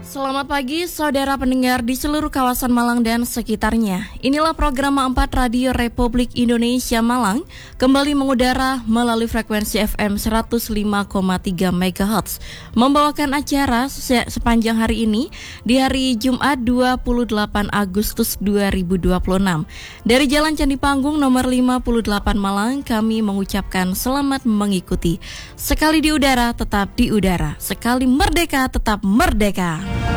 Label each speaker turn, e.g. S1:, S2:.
S1: Selamat pagi saudara pendengar di seluruh kawasan Malang dan sekitarnya. Inilah program 4 Radio Republik Indonesia Malang kembali mengudara melalui frekuensi FM 105,3 MHz. Membawakan acara sepanjang hari ini di hari Jumat 28 Agustus 2026. Dari Jalan Candi Panggung nomor 58 Malang, kami mengucapkan selamat mengikuti. Sekali di udara tetap di udara, sekali merdeka tetap merdeka.